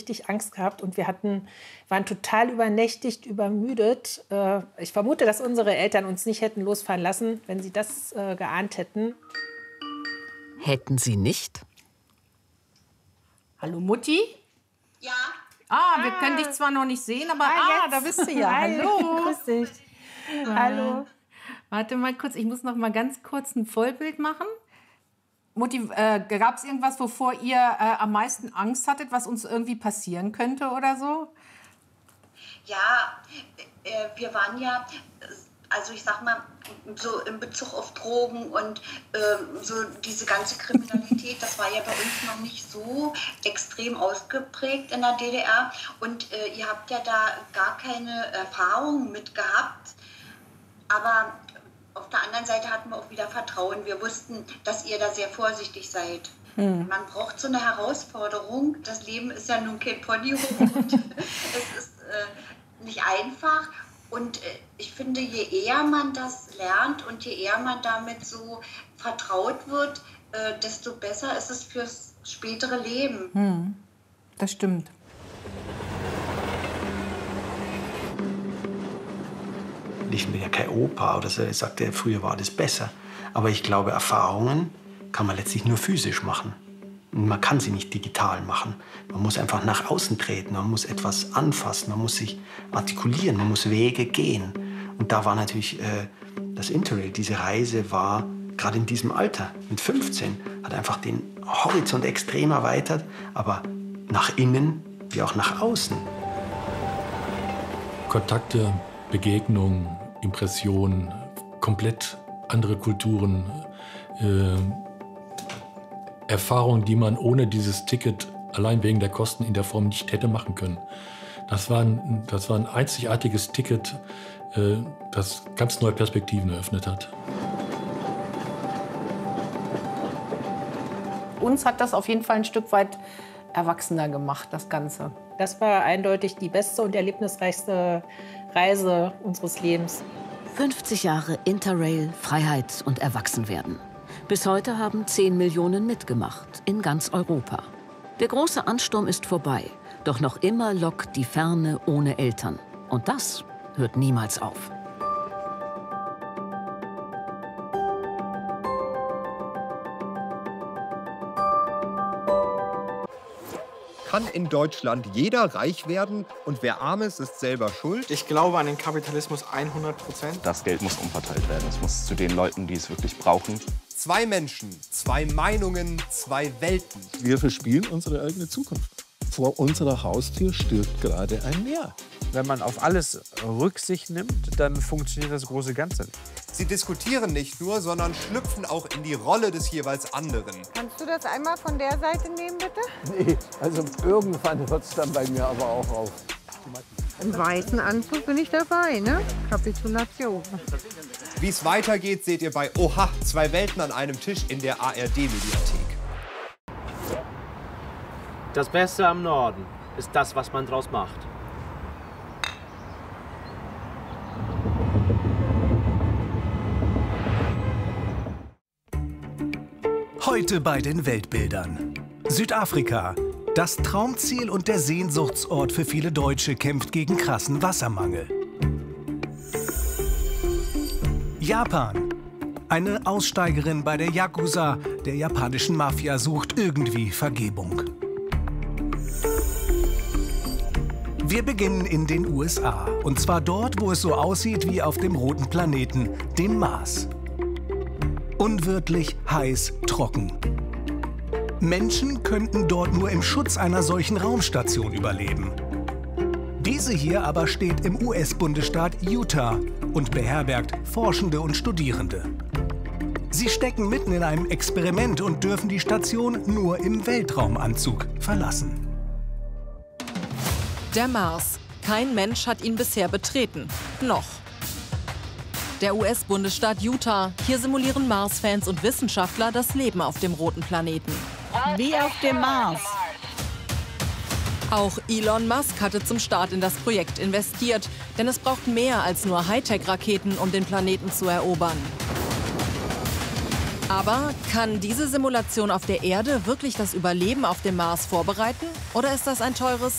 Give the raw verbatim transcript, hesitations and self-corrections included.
richtig Angst gehabt und wir hatten, waren total übernächtigt, übermüdet. Äh, ich vermute, dass unsere Eltern uns nicht hätten losfahren lassen, wenn sie das äh, geahnt hätten. Hätten sie nicht? Hallo Mutti? Ja. Ah, wir können dich zwar noch nicht sehen, aber ah, ah da bist du ja. Hi. Hallo. Grüß dich. Ah. Hallo. Warte mal kurz, ich muss noch mal ganz kurz ein Vollbild machen. Mutti, äh, gab es irgendwas, wovor ihr äh, am meisten Angst hattet, was uns irgendwie passieren könnte oder so? Ja, äh, wir waren ja, also ich sag mal, so in Bezug auf Drogen und äh, so diese ganze Kriminalität, das war ja bei uns noch nicht so extrem ausgeprägt in der D D R. Und äh, ihr habt ja da gar keine Erfahrung mit gehabt. Aber auf der anderen Seite hatten wir auch wieder Vertrauen. Wir wussten, dass ihr da sehr vorsichtig seid. Hm. Man braucht so eine Herausforderung. Das Leben ist ja nun kein Ponyhof. Es ist äh, nicht einfach. Und äh, ich finde, je eher man das lernt und je eher man damit so vertraut wird, äh, desto besser ist es fürs spätere Leben. Hm. Das stimmt. Ich bin ja kein Opa oder so, ich sagte, früher war das besser. Aber ich glaube, Erfahrungen kann man letztlich nur physisch machen. Und man kann sie nicht digital machen. Man muss einfach nach außen treten, man muss etwas anfassen, man muss sich artikulieren, man muss Wege gehen. Und da war natürlich äh, das Interrail, diese Reise war gerade in diesem Alter, mit fünfzehn, hat einfach den Horizont extrem erweitert, aber nach innen wie auch nach außen. Kontakte, Begegnungen, Impressionen, komplett andere Kulturen, äh, Erfahrungen, die man ohne dieses Ticket allein wegen der Kosten in der Form nicht hätte machen können. Das war ein, das war ein einzigartiges Ticket, äh, das ganz neue Perspektiven eröffnet hat. Uns hat das auf jeden Fall ein Stück weit erwachsener gemacht, das Ganze. Das war eindeutig die beste und erlebnisreichste Reise unseres Lebens. fünfzig Jahre Interrail, Freiheit und Erwachsenwerden. Bis heute haben zehn Millionen mitgemacht, in ganz Europa. Der große Ansturm ist vorbei, doch noch immer lockt die Ferne ohne Eltern. Und das hört niemals auf. Kann in Deutschland jeder reich werden und wer arm ist, ist selber schuld? Ich glaube an den Kapitalismus hundert Prozent. Das Geld muss umverteilt werden. Es muss zu den Leuten, die es wirklich brauchen. Zwei Menschen, zwei Meinungen, zwei Welten. Wir verspielen unsere eigene Zukunft. Vor unserer Haustür stirbt gerade ein Meer. Wenn man auf alles Rücksicht nimmt, dann funktioniert das große Ganze. Sie diskutieren nicht nur, sondern schlüpfen auch in die Rolle des jeweils anderen. Kannst du das einmal von der Seite nehmen, bitte? Nee, also irgendwann hört es dann bei mir aber auch auf. Im weißen Anzug bin ich dabei, ne? Kapitulation. Wie es weitergeht, seht ihr bei Oha, zwei Welten an einem Tisch in der A R D-Mediathek. Das Beste am Norden ist das, was man draus macht. Heute bei den Weltbildern. Südafrika. Das Traumziel und der Sehnsuchtsort für viele Deutsche kämpft gegen krassen Wassermangel. Japan. Eine Aussteigerin bei der Yakuza, der japanischen Mafia, sucht irgendwie Vergebung. Wir beginnen in den U S A. Und zwar dort, wo es so aussieht wie auf dem roten Planeten, dem Mars. Unwirtlich, heiß, trocken. Menschen könnten dort nur im Schutz einer solchen Raumstation überleben. Diese hier aber steht im U S-Bundesstaat Utah und beherbergt Forschende und Studierende. Sie stecken mitten in einem Experiment und dürfen die Station nur im Weltraumanzug verlassen. Der Mars. Kein Mensch hat ihn bisher betreten. Noch. Der U S-Bundesstaat Utah. Hier simulieren Mars-Fans und Wissenschaftler das Leben auf dem roten Planeten. Wie auf dem Mars. Auch Elon Musk hatte zum Start in das Projekt investiert. Denn es braucht mehr als nur Hightech-Raketen, um den Planeten zu erobern. Aber kann diese Simulation auf der Erde wirklich das Überleben auf dem Mars vorbereiten? Oder ist das ein teures